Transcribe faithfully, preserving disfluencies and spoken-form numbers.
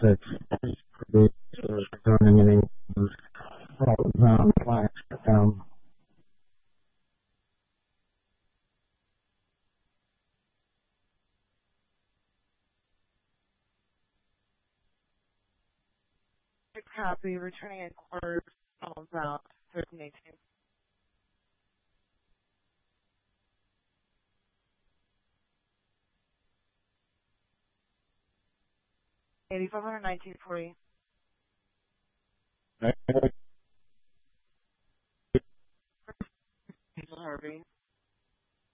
six, returning inning, Rollins flag down. Copy, returning at quarters, Rollins out, thirteen eighteen. eighty-five hundred nineteen forty. Harvey.